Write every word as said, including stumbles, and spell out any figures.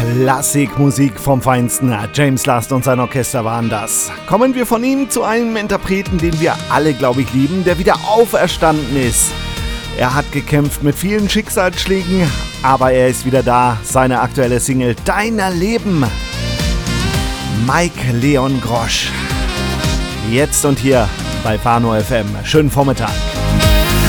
Klassikmusik vom Feinsten. James Last und sein Orchester waren das. Kommen wir von ihm zu einem Interpreten, den wir alle, glaube ich, lieben, der wieder auferstanden ist. Er hat gekämpft mit vielen Schicksalsschlägen, aber er ist wieder da. Seine aktuelle Single Deiner Leben. Mike Leon Grosch. Jetzt und hier bei Fano F M. Schönen Vormittag.